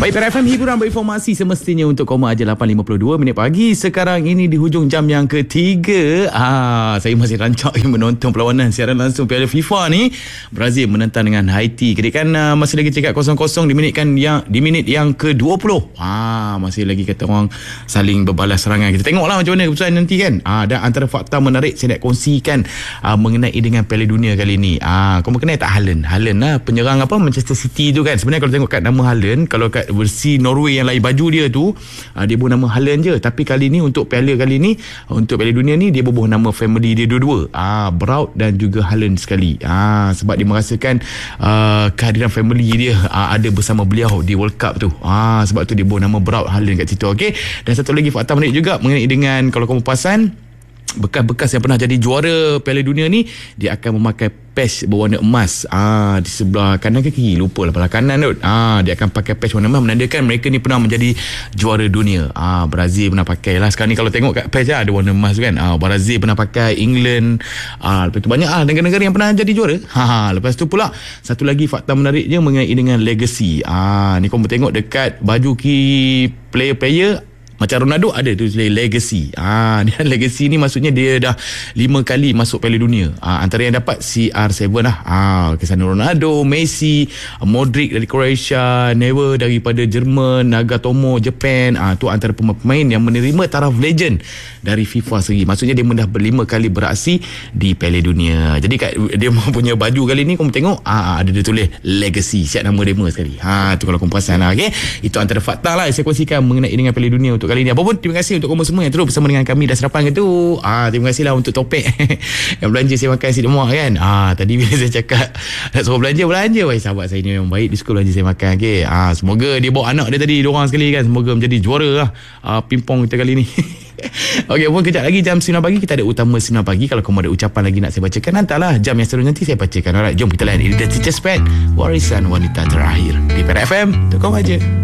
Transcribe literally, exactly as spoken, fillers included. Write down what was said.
Baik, P R F M hiburan berinformasi semestinya untuk koma aja lapan lima puluh dua minit pagi. Sekarang ini di hujung jam yang ketiga. Ah, saya masih rancak menonton perlawanan siaran langsung Piala FIFA ni. Brazil menentang dengan Haiti. Kira kan uh, masih lagi cekak kosong kosong di minit kan yang di minit yang ke dua puluh. Ah, masih lagi kata orang saling berbalas serangan. Kita tengoklah macam mana keputusan nanti kan. Ah, dan antara fakta menarik saya nak kongsikan uh, mengenai dengan Piala Dunia kali ni. Ah, kau mengenai tak Haaland? Haaland lah penyerang apa Manchester City tu kan. Sebenarnya kalau tengok kat nama Haaland, kalau kat versi Norway yang lain baju dia tu uh, dia bubuh nama Haaland je, tapi kali ni untuk piala kali ni untuk Piala Dunia ni dia bubuh nama family dia dua-dua, ah Braut dan juga Haaland sekali, ah sebab dia merasakan uh, kehadiran family dia uh, ada bersama beliau di World Cup tu, ah sebab tu dia bubuh nama Braut Haaland kat situ. Okey, dan satu lagi fakta menarik juga mengenai dengan kalau kamu perasan bekas-bekas yang pernah jadi juara Piala Dunia ni, dia akan memakai patch berwarna emas ah di sebelah kanan ke kiri, lupa lah, belah kanan tu. Ah dia akan pakai patch warna emas menandakan mereka ni pernah menjadi juara dunia. Ah Brazil pernah pakai lah. Sekarang ni kalau tengok kat patch lah, ada warna emas kan. Ah Brazil pernah pakai, England, ah lepas tu banyak ah negara-negara yang pernah jadi juara. Ha lepas tu pula satu lagi fakta menariknya mengenai dengan legacy. Ah ni kau tengok dekat baju key player-player macam Ronaldo ada tu legacy. Ah dia legacy ni maksudnya dia dah lima kali masuk Piala Dunia. Ah antara yang dapat C R tujuh lah. Ah Cristiano Ronaldo, Messi, Modric dari Croatia, Neuer daripada Jerman, Nagatomo Japan. Ah tu antara pemain yang menerima taraf legend dari FIFA sendiri. Maksudnya dia dah berlima kali beraksi di Piala Dunia. Jadi kat dia punya baju kali ni kau tengok ah ada dia tulis legacy, siap nama demo sekali. Ha tu kalau kau perasan lah. Okey, itu antara fakta lah saya kongsikan mengenai dengan Piala Dunia untuk kali ni. Apa pun terima kasih untuk kamu semua yang terus bersama dengan kami dan sarapan ke tu. Ah terima kasihlah untuk topik yang belanja saya makan si demak kan. Ah tadi bila saya cakap nak suruh belanja belanja wahai sahabat saya ni yang baik di sekolah belanja saya makan. Okey. Ah semoga dia bawa anak dia tadi dua orang sekali kan, semoga menjadi juara lah ah, pingpong kita kali ni. Okey, pun kejap lagi jam sembilan pagi kita ada utama sembilan pagi. Kalau kamu ada ucapan lagi nak saya bacakan, hantarlah jam yang seterusnya nanti saya bacakan. Alright, jom kita layan Identitas Pet, warisan wanita terakhir di P R F M. Tukar aja.